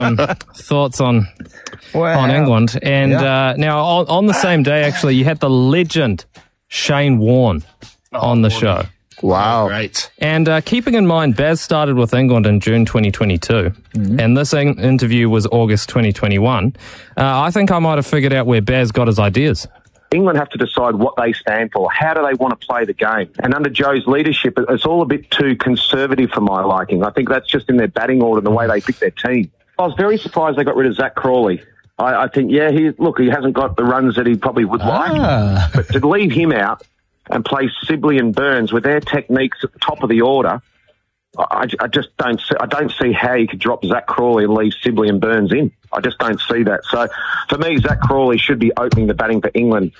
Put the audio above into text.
thoughts on England. And now, on the same day, actually, you had the legend Shane Warne on the show. Wow. Great. And keeping in mind, Baz started with England in June 2022, and this interview was August 2021, I think I might have figured out where Baz got his ideas. England have to decide what they stand for. How do they want to play the game? And under Joe's leadership, it's all a bit too conservative for my liking. I think that's just in their batting order and the way they pick their team. I was very surprised they got rid of Zach Crawley. I think, he hasn't got the runs that he probably would like. But to leave him out and play Sibley and Burns with their techniques at the top of the order, I just don't see how you could drop Zach Crawley and leave Sibley and Burns in. I just don't see that. So for me, Zach Crawley should be opening the batting for England.